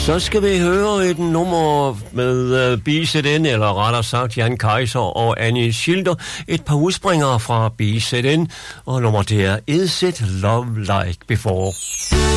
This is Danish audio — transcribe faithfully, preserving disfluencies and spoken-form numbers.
Så skal vi høre et nummer med uh, B Z N, eller rettere sagt Jan Kaiser og Annie Schilder. Et par udspringere fra B Z N, og nummer det er Is It Love Like Before.